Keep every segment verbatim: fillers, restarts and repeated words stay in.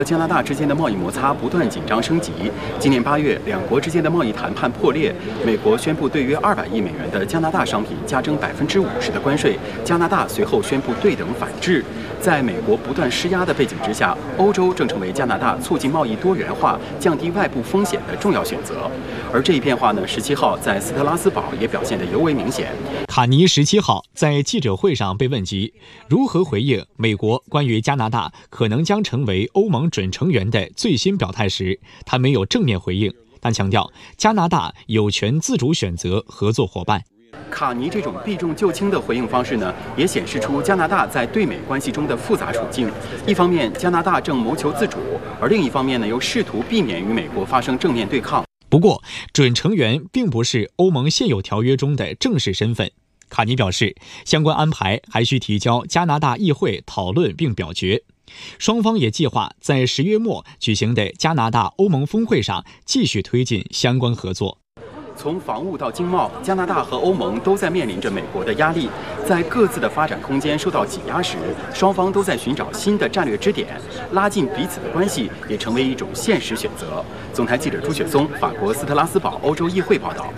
加拿大之间的贸易摩擦不断紧张升级。今年八月，两国之间的贸易谈判破裂，美国宣布对约二百亿美元的加拿大商品加征百分之五十的关税，加拿大随后宣布对等反制。在美国不断施压的背景之下，欧洲正成为加拿大促进贸易多元化、降低外部风险的重要选择。而这一变化呢，十七号在斯特拉斯堡也表现得尤为明显。 卡尼十七号在记者会上被问及如何回应美国关于加拿大可能将成为欧盟准成员的最新表态时，他没有正面回应，但强调加拿大有权自主选择合作伙伴。 卡尼这种避重就轻的回应方式呢，也显示出加拿大在对美关系中的复杂处境。一方面，加拿大正谋求自主，而另一方面呢，又试图避免与美国发生正面对抗。 不过，准成员并不是欧盟现有条约中的正式身份。卡尼表示，相关安排还需提交加拿大议会讨论并表决。双方也计划在十月末举行的加拿大欧盟峰会上继续推进相关合作。 从防务到经贸，加拿大和欧盟都在面临着美国的压力，在各自的发展空间受到挤压时，双方都在寻找新的战略支点，拉近彼此的关系也成为一种现实选择。总台记者朱雪松，法国斯特拉斯堡欧洲议会报道。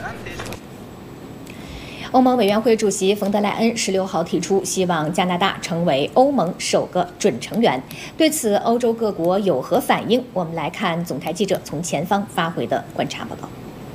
欧盟委员会主席冯德莱恩十六号提出，希望加拿大成为欧盟首个准成员。对此，欧洲各国有何反应？我们来看总台记者从前方发回的观察报道。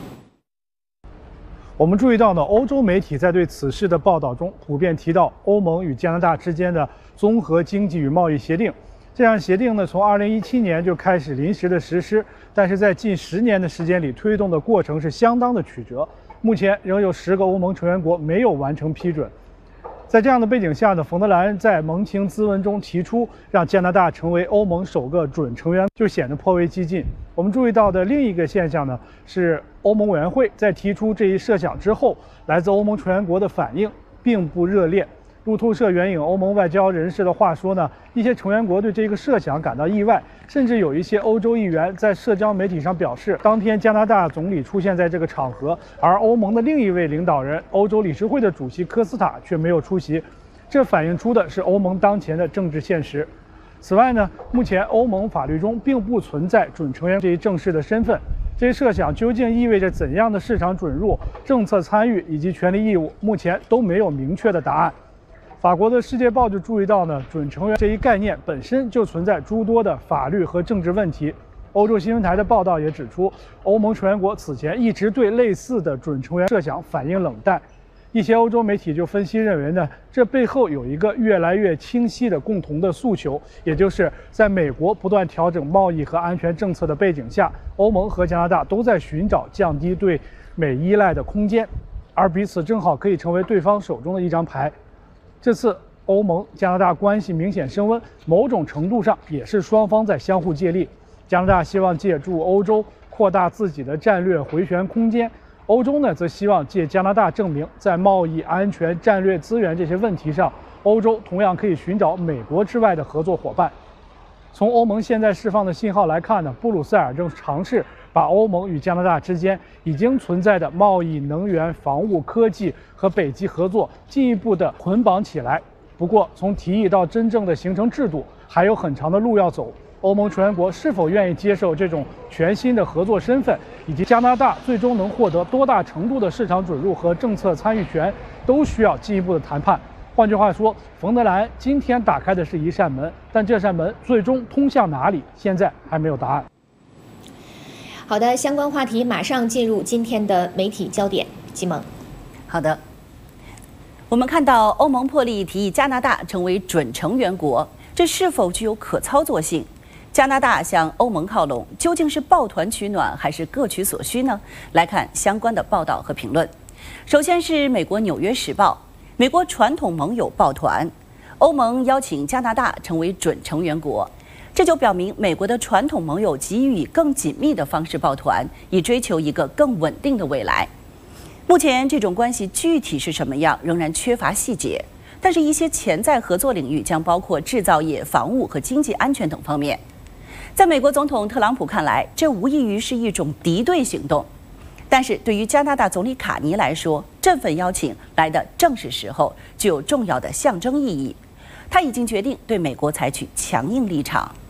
我们注意到呢，欧洲媒体在对此事的报道中，普遍提到欧盟与加拿大之间的综合经济与贸易协定。这项协定呢，从二零一七年就开始临时的实施，但是在近十年的时间里，推动的过程是相当的曲折。目前仍有十个欧盟成员国没有完成批准。在这样的背景下呢，冯德莱恩在盟情咨文中提出让加拿大成为欧盟首个准成员，就显得颇为激进。我们注意到的另一个现象呢，是欧盟委员会在提出这一设想之后，来自欧盟成员国的反应并不热烈。路透社援引欧盟外交人士的话说呢，一些成员国对这个设想感到意外，甚至有一些欧洲议员在社交媒体上表示，当天加拿大总理出现在这个场合，而欧盟的另一位领导人欧洲理事会的主席科斯塔却没有出席，这反映出的是欧盟当前的政治现实。此外呢，目前欧盟法律中并不存在准成员这一正式的身份，这一设想究竟意味着怎样的市场准入、政策参与以及权利义务，目前都没有明确的答案。法国的《世界报》就注意到呢，准成员这一概念本身就存在诸多的法律和政治问题。欧洲新闻台的报道也指出，欧盟成员国此前一直对类似的准成员设想反应冷淡。一些欧洲媒体就分析认为呢，这背后有一个越来越清晰的共同的诉求，也就是在美国不断调整贸易和安全政策的背景下，欧盟和加拿大都在寻找降低对美依赖的空间，而彼此正好可以成为对方手中的一张牌。这次欧盟加拿大关系明显升温，某种程度上也是双方在相互借力。加拿大希望借助欧洲扩大自己的战略回旋空间，欧洲呢则希望借加拿大证明，在贸易、安全、战略资源这些问题上，欧洲同样可以寻找美国之外的合作伙伴。从欧盟现在释放的信号来看呢，布鲁塞尔正尝试把欧盟与加拿大之间已经存在的贸易、能源、防务、科技和北极合作进一步的捆绑起来。不过，从提议到真正的形成制度，还有很长的路要走。欧盟成员国是否愿意接受这种全新的合作身份，以及加拿大最终能获得多大程度的市场准入和政策参与权，都需要进一步的谈判。换句话说，冯德莱恩今天打开的是一扇门，但这扇门最终通向哪里，现在还没有答案。 好的，相关话题马上进入今天的媒体焦点。季萌， 好的，我们看到欧盟破例提议加拿大成为准成员国，这是否具有可操作性？加拿大向欧盟靠拢，究竟是抱团取暖还是各取所需呢？来看相关的报道和评论。首先是美国《纽约时报》，美国传统盟友抱团，欧盟邀请加拿大成为准成员国。这就表明美国的传统盟友急于以更紧密的方式抱团，以追求一个更稳定的未来。目前这种关系具体是什么样，仍然缺乏细节，但是一些潜在合作领域将包括制造业、防务和经济安全等方面。在美国总统特朗普看来，这无异于是一种敌对行动。但是对于加拿大总理卡尼来说，这份邀请来的正是时候，具有重要的象征意义。他已经决定对美国采取强硬立场。